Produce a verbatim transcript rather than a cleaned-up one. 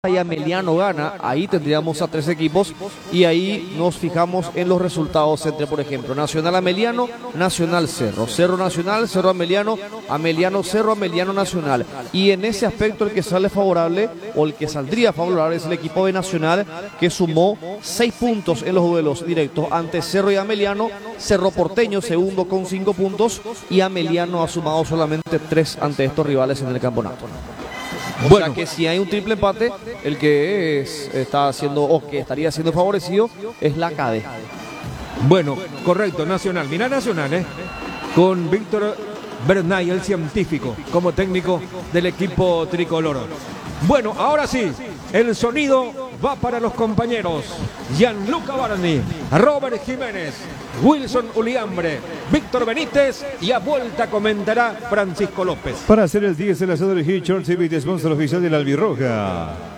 y Ameliano gana, ahí tendríamos a tres equipos y ahí nos fijamos en los resultados entre, por ejemplo, Nacional Ameliano, Nacional Cerro, Cerro Nacional, Cerro Ameliano, Ameliano Cerro, Ameliano Nacional. Y en ese aspecto el que sale favorable o el que saldría favorable es el equipo de Nacional, que sumó seis puntos en los duelos directos ante Cerro y Ameliano. Cerro Porteño segundo con cinco puntos y Ameliano ha sumado solamente tres ante estos rivales en el campeonato. O bueno, sea que si hay un triple empate, el que es, está haciendo o que estaría siendo favorecido es la C A D E. Bueno, correcto, Nacional. Mirá Nacional, ¿eh? Con Víctor Bernay, el científico, como técnico del equipo tricolor. Bueno, ahora sí, el sonido va para los compañeros Gianluca Barni, Robert Jiménez, Wilson Uliambre, Víctor Benítez y a vuelta comentará Francisco López. Para hacer el diez, el asador Hitchers y sponsor oficial de la Albirroja.